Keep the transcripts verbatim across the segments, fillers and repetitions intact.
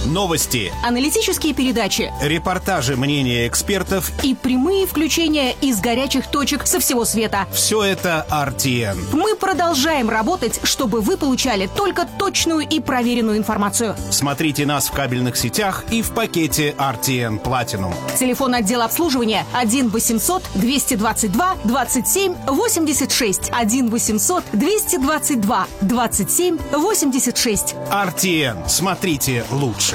Новости, аналитические передачи, репортажи, мнения экспертов и прямые включения из горячих точек со всего света. Все это ар ти эн. Мы продолжаем работать, чтобы вы получали только точную и проверенную информацию. Смотрите нас в кабельных сетях и в пакете ар ти эн Platinum. Телефон отдела обслуживания один восемьсот двести двадцать два двадцать семь восемьдесят шесть. один восемьсот двести двадцать два двадцать семь восемьдесят шесть. ар ти эн. Смотрите лучше.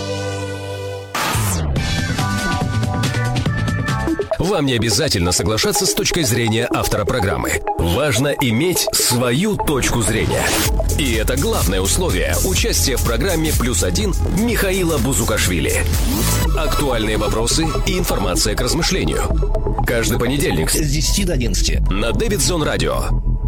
Вам не обязательно соглашаться с точкой зрения автора программы. Важно иметь свою точку зрения. И это главное условие участия в программе «Плюс один» Михаила Бузукашвили. Актуальные вопросы и информация к размышлению. Каждый понедельник с десяти до одиннадцати на Дэвидзон Радио.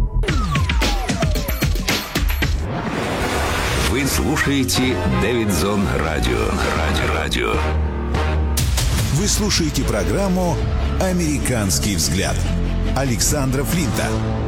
Вы слушаете Дэвидзон Радио. Радио. Радио. Вы слушаете программу «Американский взгляд» Александра Флинта.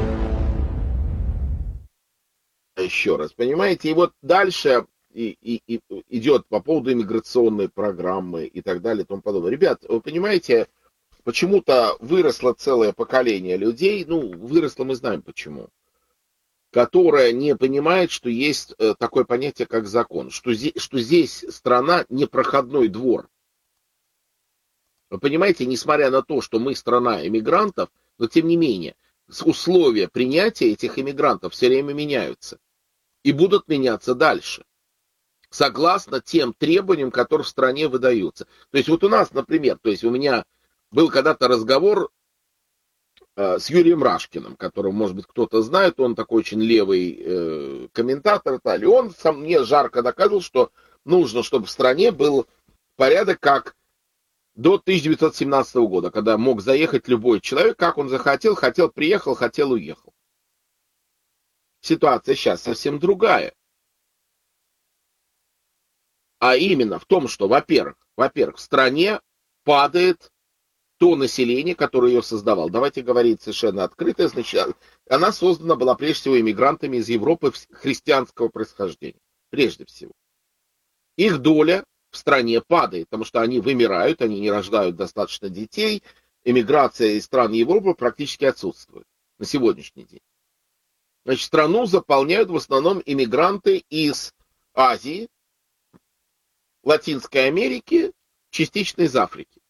Еще раз, понимаете, и вот дальше и, и, и идет по поводу иммиграционной программы и так далее и тому подобное. Ребят, вы понимаете, почему-то выросло целое поколение людей, ну, выросло, мы знаем почему, которое не понимает, что есть такое понятие, как закон, что здесь, что здесь страна не проходной двор. Вы понимаете, несмотря на то, что мы страна иммигрантов, но тем не менее, условия принятия этих иммигрантов все время меняются. И будут меняться дальше. Согласно тем требованиям, которые в стране выдаются. То есть вот у нас, например, то есть у меня был когда-то разговор э, с Юрием Рашкиным, которого, может быть, кто-то знает, он такой очень левый э, комментатор. И он сам мне жарко доказывал, что нужно, чтобы в стране был порядок, как до тысяча девятьсот семнадцатого года, когда мог заехать любой человек, как он захотел, хотел, приехал, хотел, уехал. Ситуация сейчас совсем другая. А именно в том, что, во-первых, во-первых, в стране падает то население, которое ее создавало. Давайте говорить совершенно открыто. Значит, она создана была прежде всего иммигрантами из Европы христианского происхождения. Прежде всего. Их доля в стране падает, потому что они вымирают, они не рождают достаточно детей. Эмиграция из стран Европы практически отсутствует на сегодняшний день. Значит, страну заполняют в основном иммигранты из Азии, Латинской Америки, частично из Африки.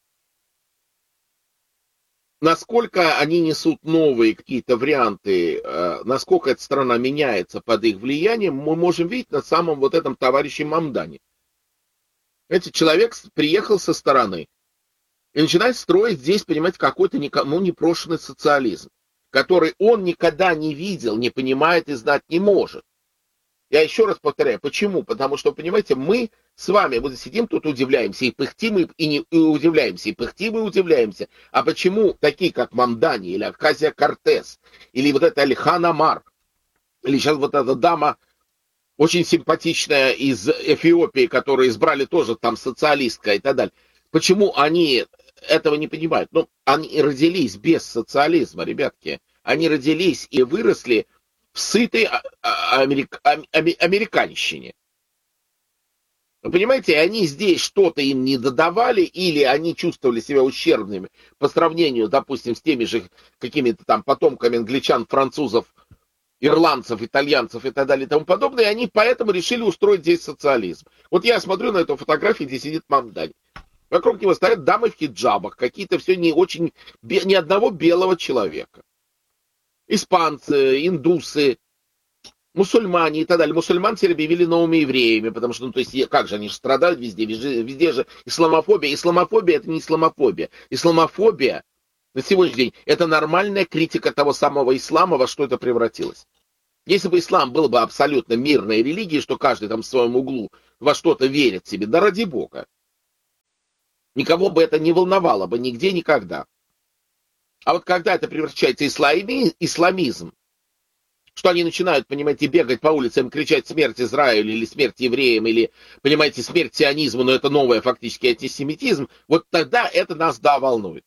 Насколько они несут новые какие-то варианты, насколько эта страна меняется под их влиянием, мы можем видеть на самом вот этом товарище Мамдане. Этот человек приехал со стороны и начинает строить здесь, понимаете, какой-то никому не прошенный социализм, который он никогда не видел, не понимает и знать не может. Я еще раз повторяю, почему? Потому что, понимаете, мы с вами вот сидим тут, удивляемся и пыхтим, и, и, не, и удивляемся, и пыхтим, и удивляемся. А почему такие, как Мамдани, или Оказия Кортес, или вот это Алихан Амар, или сейчас вот эта дама, очень симпатичная из Эфиопии, которую избрали тоже там социалистка и так далее. Почему они этого не понимают? Ну, они родились без социализма, ребятки. Они родились и выросли в сытой америк... американщине. Вы понимаете, они здесь что-то им не додавали, или они чувствовали себя ущербными по сравнению, допустим, с теми же какими-то там потомками англичан, французов, ирландцев, итальянцев и так далее и тому подобное, и они поэтому решили устроить здесь социализм. Вот я смотрю на эту фотографию, где сидит Мамдани. Вокруг него стоят дамы в хиджабах, какие-то все не очень, ни одного белого человека. Испанцы, индусы, мусульмане и так далее. Мусульман теперь объявили новыми евреями, потому что, ну, то есть, как же, они же страдают везде, везде, везде же исламофобия. Исламофобия — это не исламофобия. Исламофобия на сегодняшний день — это нормальная критика того самого ислама, во что это превратилось. Если бы ислам был бы абсолютно мирной религией, что каждый там в своем углу во что-то верит себе, да ради бога. Никого бы это не волновало бы нигде, никогда. А вот когда это превращается в ислами, исламизм, что они начинают, понимаете, бегать по улицам, кричать смерть Израилю или смерть евреям, или, понимаете, смерть сионизму, но это новое фактически антисемитизм, вот тогда это нас, да, волнует.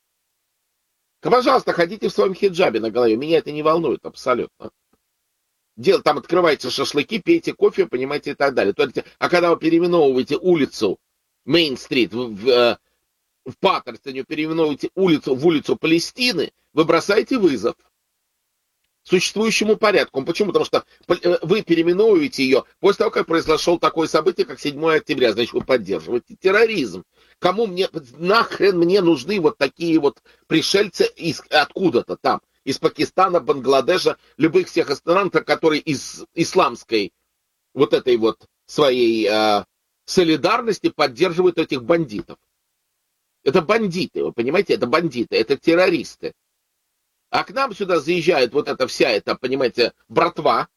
Пожалуйста, ходите в своем хиджабе на голове, меня это не волнует абсолютно. дел, там открываете шашлыки, пейте кофе, понимаете, и так далее. А когда вы переименовываете улицу Мейн-стрит в, в, в Паттерстоне, переименовываете улицу в улицу Палестины, вы бросаете вызов существующему порядку. Почему? Потому что вы переименовываете ее после того, как произошло такое событие, как седьмое октября. Значит, вы поддерживаете терроризм. Кому мне, нахрен мне нужны вот такие вот пришельцы из, откуда-то там, из Пакистана, Бангладеша, любых всех стран, которые из исламской вот этой вот своей э, солидарности поддерживают этих бандитов. Это бандиты, вы понимаете, это бандиты, это террористы. А к нам сюда заезжает вот эта вся эта, понимаете, братва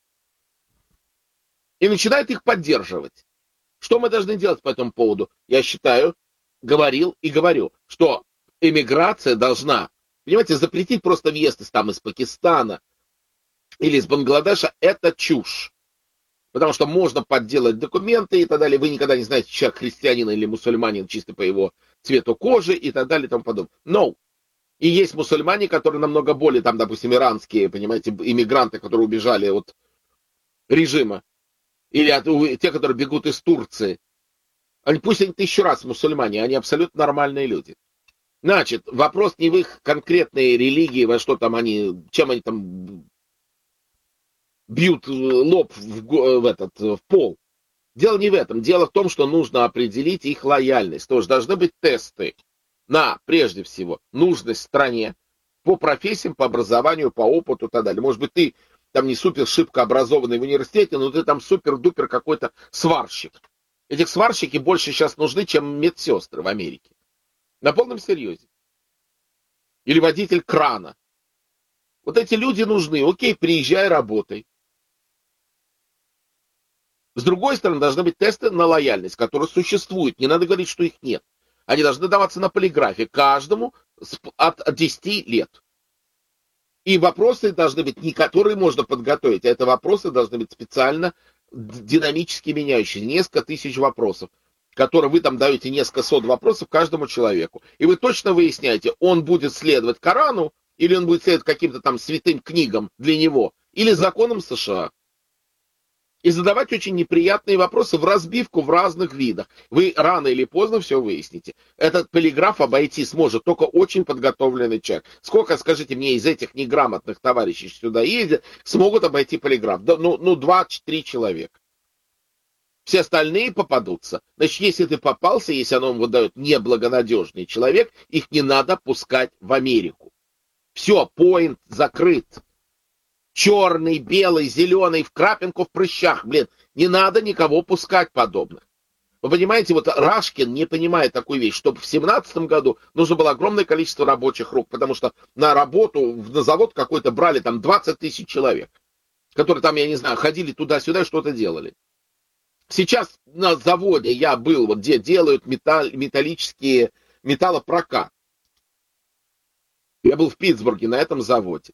и начинает их поддерживать. Что мы должны делать по этому поводу? Я считаю, говорил и говорю, что эмиграция должна, понимаете, запретить просто въезд из, там, из Пакистана или из Бангладеша, это чушь. Потому что можно подделать документы и так далее. Вы никогда не знаете, человек христианин или мусульманин чисто по его цвету кожи и так далее и тому подобное. Но и есть мусульмане, которые намного более, там, допустим, иранские, понимаете, иммигранты, которые убежали от режима. Или от, те, которые бегут из Турции. Они, пусть они тысячу раз мусульмане, они абсолютно нормальные люди. Значит, вопрос не в их конкретной религии, во что там они, чем они там бьют лоб в, в, этот, в пол. Дело не в этом. Дело в том, что нужно определить их лояльность. Тоже должны быть тесты на, прежде всего, нужность стране по профессиям, по образованию, по опыту и так далее. Может быть, ты там не супер шибко образованный в университете, но ты там супер-дупер какой-то сварщик. Этих сварщики больше сейчас нужны, чем медсестры в Америке. На полном серьезе. Или водитель крана. Вот эти люди нужны. Окей, приезжай, работай. С другой стороны, должны быть тесты на лояльность, которые существуют. Не надо говорить, что их нет. Они должны даваться на полиграфе каждому от десяти лет. И вопросы должны быть не которые можно подготовить, а это вопросы должны быть специально динамически меняющиеся. Несколько тысяч вопросов, которые вы там даете несколько сот вопросов каждому человеку. И вы точно выясняете, он будет следовать Корану, или он будет следовать каким-то там святым книгам для него, или законам США. И задавать очень неприятные вопросы в разбивку в разных видах. Вы рано или поздно все выясните. Этот полиграф обойти сможет только очень подготовленный человек. Сколько, скажите мне, из этих неграмотных товарищей сюда ездят, смогут обойти полиграф? Да, ну, ну два-три человека. Все остальные попадутся. Значит, если ты попался, если оно ему дает неблагонадежный человек, их не надо пускать в Америку. Все, поинт закрыт. Черный, белый, зеленый, в крапинку, в прыщах, блин. Не надо никого пускать подобных. Вы понимаете, вот Рашкин не понимает такую вещь, что в семнадцатом году нужно было огромное количество рабочих рук, потому что на работу, на завод какой-то брали там двадцать тысяч человек, которые там, я не знаю, ходили туда-сюда и что-то делали. Сейчас на заводе я был, вот где делают металл, металлические, металлопрокат. Я был в Питтсбурге на этом заводе.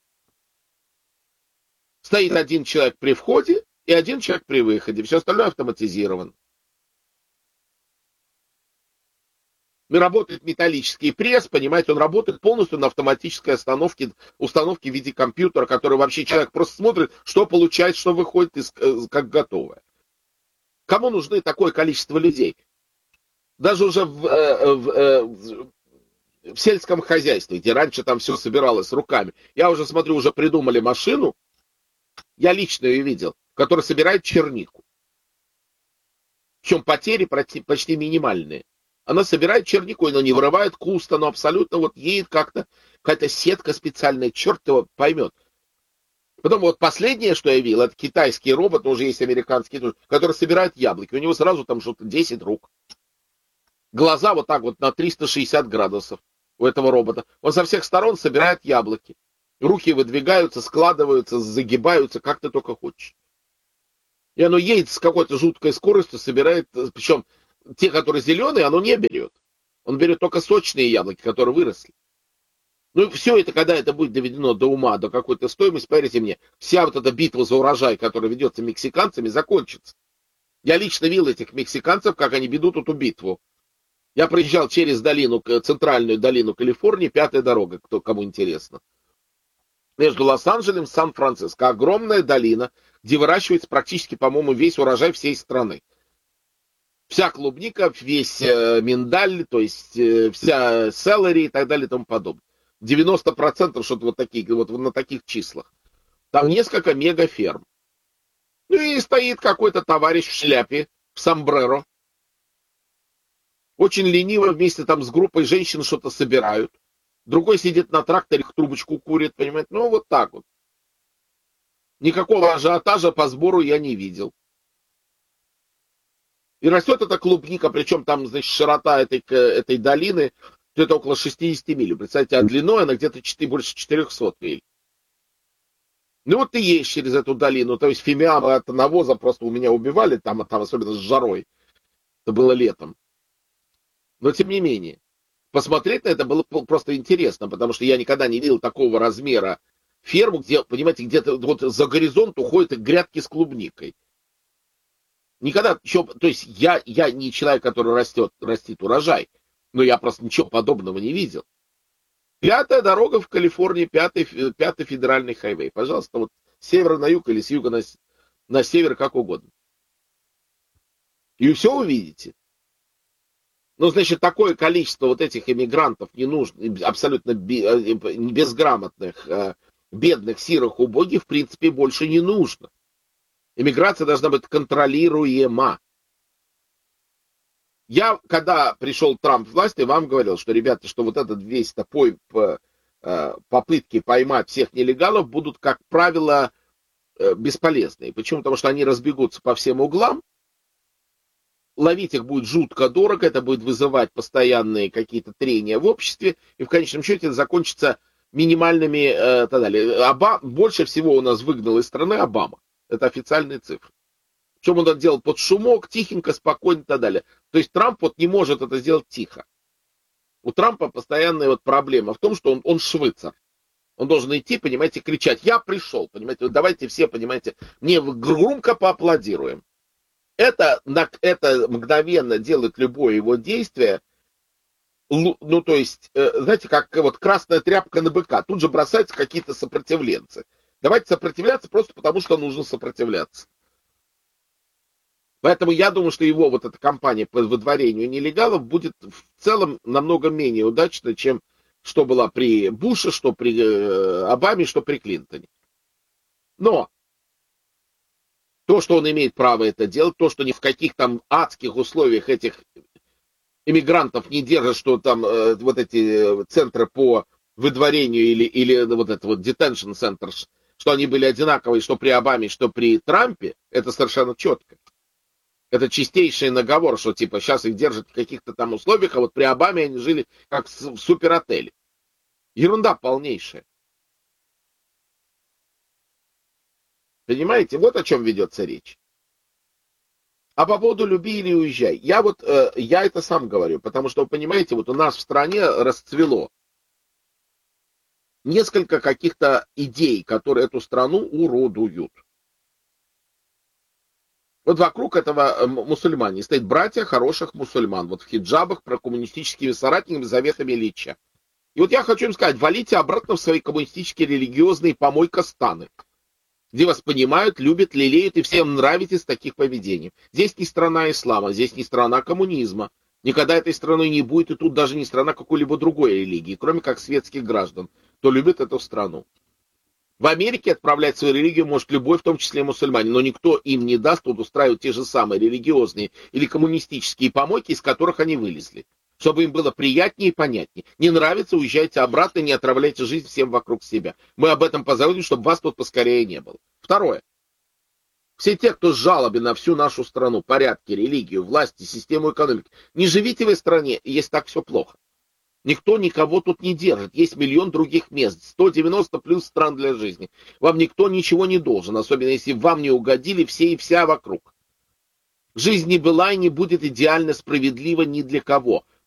Стоит один человек при входе и один человек при выходе. Все остальное автоматизировано. Работает металлический пресс, понимаете, он работает полностью на автоматической установке, установке в виде компьютера, который вообще человек просто смотрит, что получает, что выходит, из, как готовое. Кому нужны такое количество людей? Даже уже в, в, в, в сельском хозяйстве, где раньше там все собиралось руками. Я уже смотрю, уже придумали машину, я лично ее видел, которая собирает чернику. Причем потери почти минимальные. Она собирает чернику, но не вырывает куст, она абсолютно вот едет как-то, какая-то сетка специальная, черт его поймет. Потом вот последнее, что я видел, это китайский робот, но уже есть американский, который собирает яблоки. У него сразу там что-то десять рук. Глаза вот так вот на триста шестьдесят градусов у этого робота. Он со всех сторон собирает яблоки. Руки выдвигаются, складываются, загибаются, как ты только хочешь. И оно едет с какой-то жуткой скоростью, собирает, причем те, которые зеленые, оно не берет. Он берет только сочные яблоки, которые выросли. Ну и все это, когда это будет доведено до ума, до какой-то стоимости, поверьте мне, вся вот эта битва за урожай, которая ведется мексиканцами, закончится. Я лично видел этих мексиканцев, как они ведут эту битву. Я проезжал через долину, центральную долину Калифорнии, пятая дорога, кто, кому интересно. Между Лос-Анджелесом и Сан-Франциско. Огромная долина, где выращивается практически, по-моему, весь урожай всей страны. Вся клубника, весь э, миндаль, то есть э, вся селери и так далее и тому подобное. девяносто процентов что-то вот, такие, вот на таких числах. Там несколько мегаферм. Ну и стоит какой-то товарищ в шляпе, в сомбреро. Очень лениво вместе там с группой женщин что-то собирают. Другой сидит на тракторе, трубочку курит, понимаете? Ну вот так вот. Никакого ажиотажа по сбору я не видел. И растет эта клубника, причем там, значит, широта этой, этой долины где-то около шестьдесят миль. Представьте, а длиной она где-то больше четырехсот миль. Ну вот ты едешь через эту долину, то есть фимиамы от навоза просто у меня убивали, там, там особенно с жарой. Это было летом. Но тем не менее, посмотреть на это было просто интересно, потому что я никогда не видел такого размера ферму, где, понимаете, где-то вот за горизонт уходят грядки с клубникой. Никогда, еще, то есть я, я не человек, который растет, растит урожай, но я просто ничего подобного не видел. Пятая дорога в Калифорнии, пятый, пятый федеральный хайвей. Пожалуйста, вот с севера на юг или с юга на, на север, как угодно. И все увидите. Ну, значит, такое количество вот этих иммигрантов ненужных, абсолютно безграмотных, бедных, сирых, убогих, в принципе, больше не нужно. Иммиграция должна быть контролируема. Я, когда пришел Трамп в власть, я вам говорил, что, ребята, что вот этот весь такой попытки поймать всех нелегалов будут, как правило, бесполезные. Почему? Потому что они разбегутся по всем углам, ловить их будет жутко дорого, это будет вызывать постоянные какие-то трения в обществе, и в конечном счете это закончится минимальными э, так далее. Оба... Больше всего у нас выгнал из страны Обама. Это официальные цифры. Причем он это делал под шумок, тихенько, спокойно и так далее. То есть Трамп вот не может это сделать тихо. У Трампа постоянная вот проблема в том, что он, он швыцар. Он должен идти, понимаете, кричать: я пришел, понимаете, давайте все, понимаете, мне громко поаплодируем. Это, это мгновенно делает любое его действие, ну, то есть, знаете, как вот красная тряпка на быка, тут же бросаются какие-то сопротивленцы. Давайте сопротивляться просто потому, что нужно сопротивляться. Поэтому я думаю, что его вот эта кампания по выдворению нелегалов будет в целом намного менее удачной, чем что было при Буше, что при Обаме, что при Клинтоне. Но то, что он имеет право это делать, то, что ни в каких там адских условиях этих иммигрантов не держат, что там э, вот эти центры по выдворению или, или вот это вот detention centers, что они были одинаковые, что при Обаме, что при Трампе, это совершенно четко. Это чистейший наговор, что типа сейчас их держат в каких-то там условиях, а вот при Обаме они жили как в суперотеле. Ерунда полнейшая. Понимаете, вот о чем ведется речь. А по поводу люби или уезжай. Я вот, э, я это сам говорю, потому что, вы понимаете, вот у нас в стране расцвело несколько каких-то идей, которые эту страну уродуют. Вот вокруг этого мусульмане стоит братья хороших мусульман, вот в хиджабах, прокоммунистическими соратниками Завета Ильича. И вот я хочу им сказать: валите обратно в свои коммунистические религиозные помойкостаны, где вас понимают, любят, лелеют, и всем нравитесь таких поведений. Здесь не страна ислама, здесь не страна коммунизма. Никогда этой страной не будет, и тут даже не страна какой-либо другой религии, кроме как светских граждан, кто любит эту страну. В Америке отправлять свою религию может любой, в том числе и мусульмане, но никто им не даст тут устраивать те же самые религиозные или коммунистические помойки, из которых они вылезли, чтобы им было приятнее и понятнее. Не нравится, уезжайте обратно, не отравляйте жизнь всем вокруг себя. Мы об этом позаботимся, чтобы вас тут поскорее не было. Второе. Все те, кто жалобен на всю нашу страну, порядки, религию, власти, систему экономики, не живите в этой стране, если так все плохо. Никто никого тут не держит. Есть миллион других мест, сто девяносто плюс стран для жизни. Вам никто ничего не должен, особенно если вам не угодили все и вся вокруг. Жизнь не была и не будет идеально справедлива ни для кого.